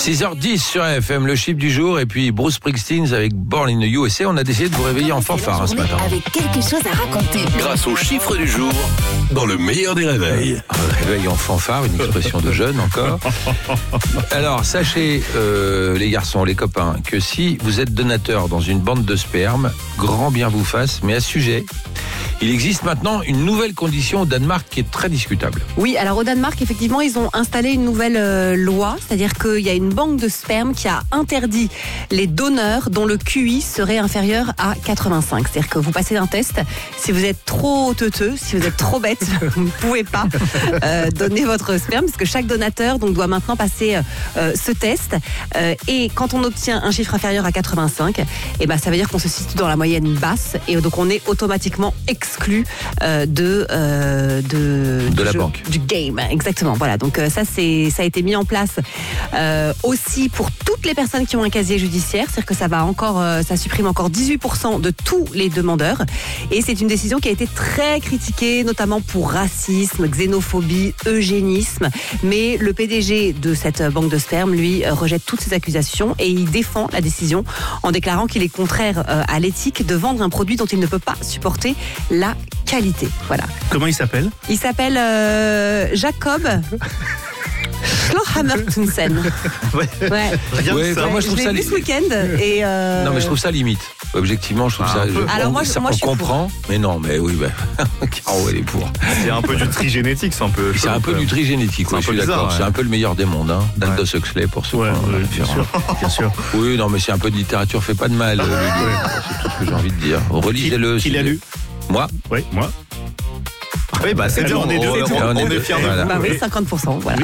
6h10 sur FM, le chiffre du jour, et puis Bruce Springsteen avec Born in the USA. On a décidé de vous réveiller en fanfare ce matin. Avec quelque chose à raconter. Grâce au chiffre du jour, dans le meilleur des réveils. Un réveil en fanfare, une expression de jeune encore. Alors, sachez, les garçons, les copains, que si vous êtes donateur dans une banque de sperme, grand bien vous fasse, mais à ce sujet, il existe maintenant une nouvelle condition au Danemark qui est très discutable. Oui, alors au Danemark, effectivement, ils ont installé une nouvelle loi, c'est-à-dire qu'il y a une banque de sperme qui a interdit les donneurs dont le QI serait inférieur à 85. C'est-à-dire que vous passez un test, si vous êtes trop teuteux, si vous êtes trop bête, vous ne pouvez pas donner votre sperme, parce que chaque donateur doit maintenant passer ce test. Et quand on obtient un chiffre inférieur à 85, ça veut dire qu'on se situe dans la moyenne basse, et donc on est automatiquement exclu de la banque, du game, exactement. Voilà, donc ça a été mis en place aussi pour toutes les personnes qui ont un casier judiciaire, c'est-à-dire que ça supprime encore 18% de tous les demandeurs, et c'est une décision qui a été très critiquée, notamment pour racisme, xénophobie, eugénisme, mais le PDG de cette banque de sperme, lui, rejette toutes ces accusations et il défend la décision en déclarant qu'il est contraire à l'éthique de vendre un produit dont il ne peut pas supporter la qualité. Voilà. Comment il s'appelle ? Il s'appelle Jacob Slorhammertunsen. Ouais. Moi je trouve ça ce week-end et non, mais je trouve ça limite. Objectivement, je trouve ça. Alors moi, on je comprend, mais non, mais oui, Caro, elle est pour. C'est un peu du tri génétique, c'est un peu. C'est un peu du tri génétique. C'est un je peu suis bizarre, d'accord. ouais. C'est un peu le meilleur des mondes, hein. D'Aldous Huxley pour ceux qui ont bien sûr. Oui, non, mais c'est un peu de littérature, fait pas de mal. C'est tout ce que j'ai envie de dire. Relisez-le. Qui l'a lu ? Moi. Oui, moi. Oui, c'est bien, on est fiers de vous. oui, 50%, voilà.